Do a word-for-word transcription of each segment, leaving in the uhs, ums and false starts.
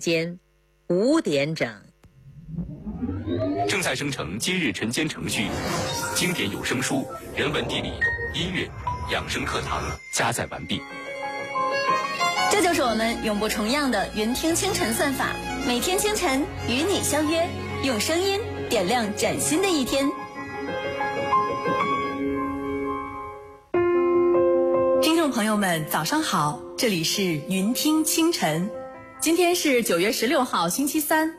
间五点整， 正在生成今日晨间程序，经典有声书、人文地理、音乐、养生课堂加载完毕。 这就是我们永不重样的云听清晨算法，每天清晨与你相约，用声音点亮崭新的一天。 听众朋友们，早上好，这里是云听清晨，今天是九月十六号，星期三。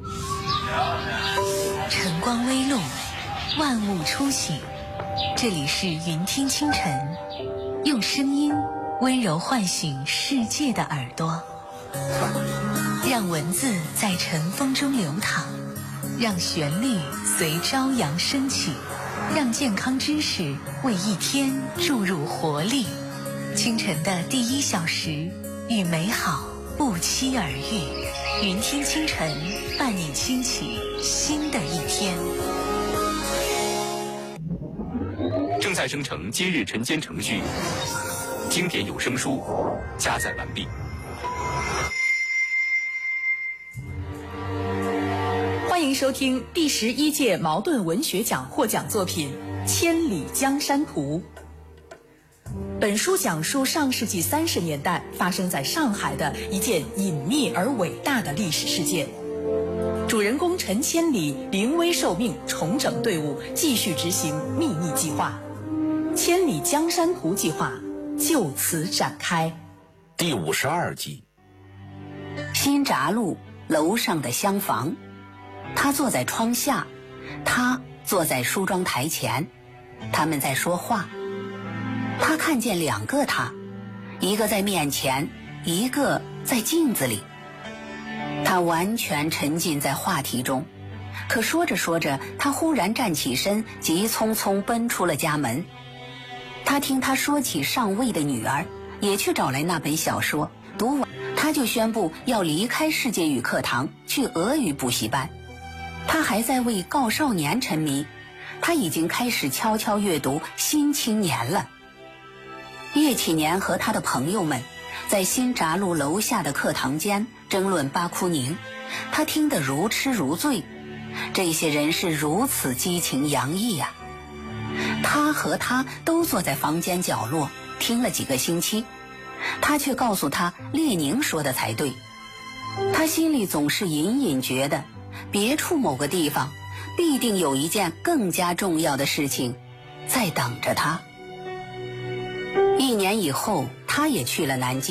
晨光微露，万物初醒，这里是云听清晨，用声音温柔唤醒世界的耳朵，让文字在晨风中流淌，让旋律随朝阳升起，让健康知识为一天注入活力。清晨的第一小时，与美好不期而遇。云听清晨，伴你轻启新的一天。 正在生成今日晨间程序，经典有声书加载完毕。 欢迎收听第十一届茅盾文学奖获奖作品《千里江山图》。本书讲述上世纪三十年代发生在上海的一件隐秘而伟大的历史事件。主人公陈千里临危受命，重整队伍，继续执行秘密计划。千里江山图计划就此展开。 第五十二集。 新闸路楼上的厢房，他坐在窗下，他坐在梳妆台前，他们在说话。他看见两个他，一个在面前，一个在镜子里。他完全沉浸在话题中，可说着说着，他忽然站起身，急匆匆奔出了家门。他听他说起上尉的女儿，也去找来那本小说，读完他就宣布要离开世界语课堂，去俄语补习班。他还在为告少年沉迷，他已经开始悄悄阅读《新青年》了。叶启年和他的朋友们在新闸路楼下的课堂间争论巴库宁，他听得如痴如醉。这些人是如此激情洋溢呀、啊！他和他都坐在房间角落听了几个星期，他却告诉他列宁说的才对。他心里总是隐隐觉得，别处某个地方必定有一件更加重要的事情在等着他。一年以后，他也去了南京。